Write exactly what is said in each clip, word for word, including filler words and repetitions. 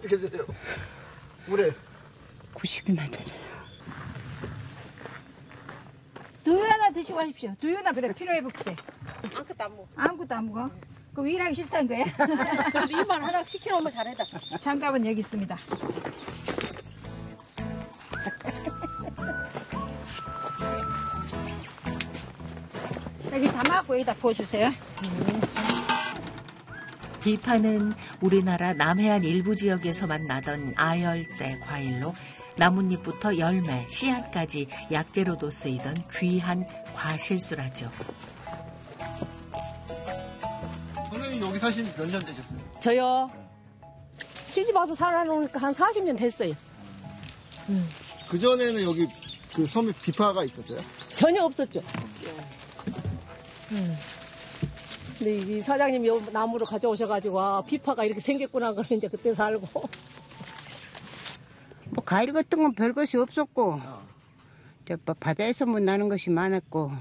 어떻게 돼요? 물에 구십이나 되잖아. 두유 하나 드시고 하십시오. 두유나 그래 필요해 복제. 아무것도 안 먹어. 아무것도 안 먹어. 그 일하기 싫다는 거야? 그래도 이만 하나 시켜놓으면 잘해다. 장갑은 여기 있습니다. 여기 담아갖고 여기다 부어주세요. 비파는 우리나라 남해안 일부 지역에서만 나던 아열대 과일로 나뭇잎부터 열매, 씨앗까지 약재로도 쓰이던 귀한 과실수라죠. 선생님 여기 사신 몇 년 되셨어요? 저요. 시집 와서 살아놓으니까 한 사십 년 됐어요. 그 전에는 여기 그 섬에 비파가 있었어요? 전혀 없었죠. 음. 근데 이 사장님이 요 나무를 가져오셔가지고 아, 비파가 이렇게 생겼구나 그러면 이제 그때 살고. 뭐 과일 같은 건 별것이 없었고 저 바다에서만 나는 것이 많았고.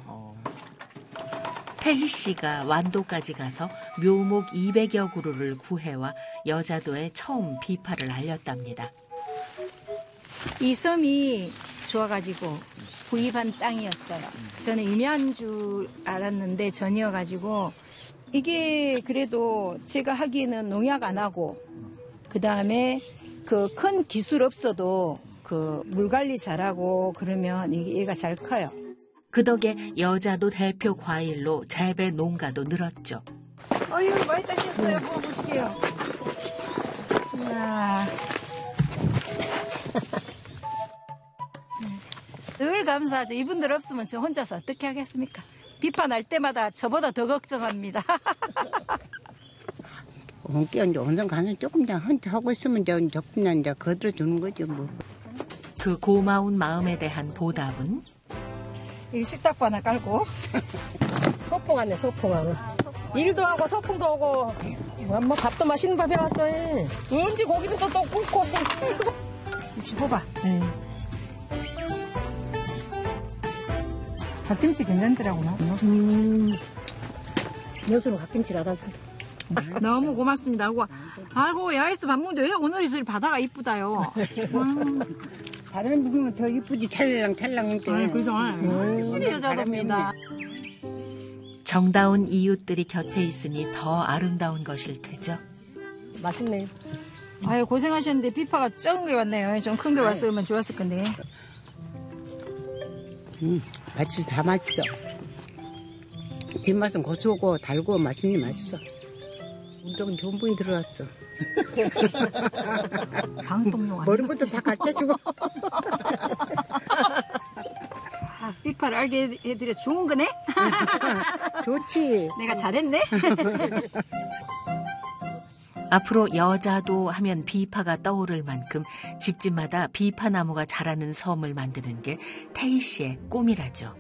태희 씨가 완도까지 가서 묘목 이백여 그루를 구해와 여자도에 처음 비파를 알렸답니다. 이 섬이 좋아가지고 구입한 땅이었어요. 저는 임야인 줄 알았는데 전이어가지고 이게 그래도 제가 하기에는 농약 안 하고 그 다음에 그 큰 기술 없어도 그 물 관리 잘하고 그러면 이게 얘가 잘 커요. 그 덕에 여자도 대표 과일로 재배 농가도 늘었죠. 어휴 많이 따셨어요. 뭐 보시게요. 이야. 늘 감사하죠. 이분들 없으면 저 혼자서 어떻게 하겠습니까? 비파 날 때마다 저보다 더 걱정합니다. 혼자 이제 혼자 가서 조금 더 혼자 하고 있으면 이제 조금 이제 거들어 주는 거죠 뭐. 그 고마운 마음에 대한 보답은 이 식탁보 하나 깔고. 소풍 왔네, 소풍 하고. 일도 하고 소풍도 하고. 뭐, 뭐 밥도 맛있는 밥 해왔어. 언제 고기도 또, 또 굽고. 혹시 호박. 응. 갓김치 괜찮더라고요. 음. 여수는 갓김치를 알아준다. 너무 고맙습니다. 아이고, 아이고 야외에서 밥 먹는데 왜 오늘 이 바다가 이쁘다요. 음. 다른 부분은 더 이쁘지 찰랑찰랑한데. 아, 그죠. 확실히 여자도입니다. 정다운 이웃들이 곁에 있으니 더 아름다운 것일 테죠. 맛있네요. 아유 고생하셨는데 비파가 적은 게 왔네요. 좀 큰 게 왔으면 좋았을 건데. 음, 맛있어, 다 맛있어. 뒷맛은 고소하고 달고 맛있니 맛있어. 운동 좋은 분이 들어왔어. 방송용 머리부터 다 갖춰주고. 아, 비파를 알게 해드려 좋은 거네? 좋지. 내가 잘했네? 앞으로 여자도 하면 비파가 떠오를 만큼 집집마다 비파나무가 자라는 섬을 만드는 게 태희 씨의 꿈이라죠.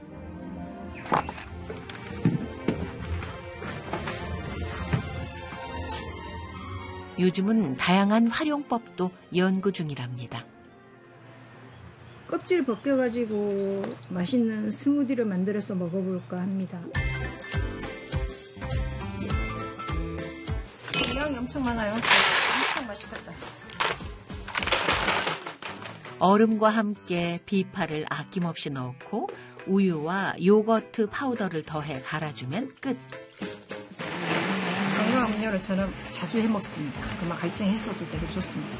요즘은 다양한 활용법도 연구 중이랍니다. 껍질 벗겨가지고 맛있는 스무디를 만들어서 먹어볼까 합니다. 양이 엄청 많아요. 엄청 맛있겠다. 얼음과 함께 비파를 아낌없이 넣고 우유와 요거트 파우더를 더해 갈아주면 끝. 건강한 음료를 저는 자주 해 먹습니다. 그러면 갈증 해소도 되고 좋습니다.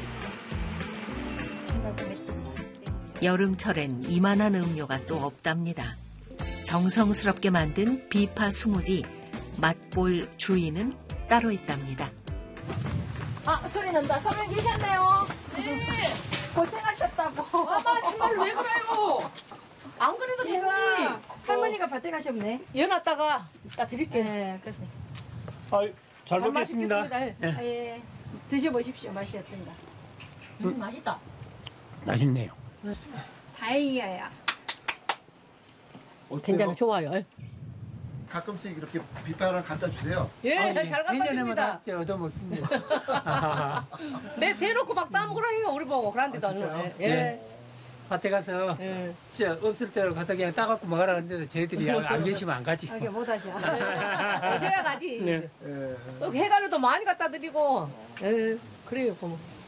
여름철엔 이만한 음료가 또 없답니다. 정성스럽게 만든 비파 스무디, 맛볼 주인은 따로 있답니다. 아, 소리 난다. 선생님 계셨네요. 네. 고생하셨다고. 아마 정말 왜 그래요? 안 그래도 제가 할머니가 밭에 가셨네. 연놨다가 이따 드릴게요. 네, 그렇습니다. 아, 잘 잘 먹겠습니다. 맛있겠습니다. 예. 아, 예. 드셔보십시오. 맛이었습니다. 음, 맛있다. 맛있네요. 다행이에요. 괜찮아, 좋아요. 가끔씩 이렇게 비파를 갖다 주세요. 예, 잘 갖다 줍니다. 얻어먹습니다. 내 대놓고 막 따먹으라 해요, 우리 보고. 그런데도 안 오네. 예. 네. 밭에 가서 예. 진짜 없을 때로 가서 그냥 따갖고 먹으라 하는데 저희들이 안, 안 계시면 안 가지. 아, 이게 못 하셔. 해야 가지. 네. 또 해가지고 많이 갖다 드리고. 예, 그래요, 고모.